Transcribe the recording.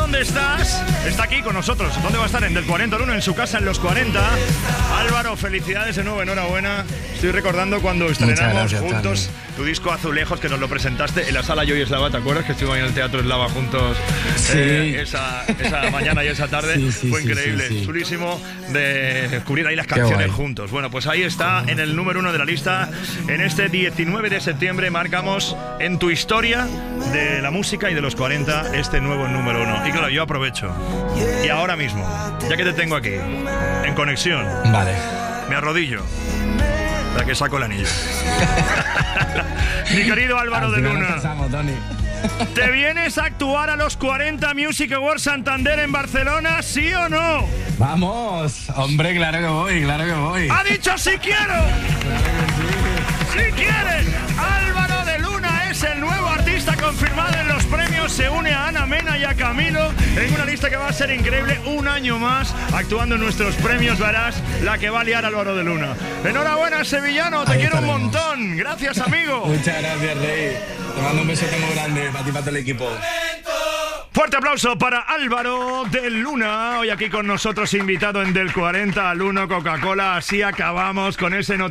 ¿dónde estás? Está aquí con nosotros. ¿Dónde va a estar? En Del 40 al 1, en su casa, en los 40. Álvaro, felicidades de nuevo, enhorabuena. Estoy recordando cuando estrenamos juntos tu disco Azulejos, que nos lo presentaste en la sala Yo y Eslava, ¿te acuerdas? Que estuvimos ahí en el Teatro Eslava juntos esa mañana y esa tarde. Fue increíble, chulísimo de descubrir ahí las canciones juntos. Bueno, pues ahí está, en el número 1 de la lista. En este 19 de septiembre marcamos en tu historia de la música y de los 40 este nuevo número 1. Y claro, yo aprovecho. Y ahora mismo, ya que te tengo aquí, en conexión, me arrodillo para que saco el anillo. Mi querido Álvaro de Luna, ¿te vienes a actuar a los 40 Music Awards Santander en Barcelona, sí o no? Vamos, hombre, claro que voy. ¡Ha dicho sí quiero! ¡Claro que sí! ¡Sí quieren! Álvaro de Luna es el nuevo artista confirmado en los premios. Se une a Ana Mena y a Camilo en una lista que va a ser increíble. Un año más actuando en nuestros premios. Verás la que va a liar Álvaro de Luna. Enhorabuena, sevillano. Te quiero un montón. Gracias, amigo. Muchas gracias, Rey. Te mando un besote muy grande para ti y para todo el equipo. Fuerte aplauso para Álvaro de Luna. Hoy aquí con nosotros, invitado en Del 40 al 1 Coca-Cola. Así acabamos con ese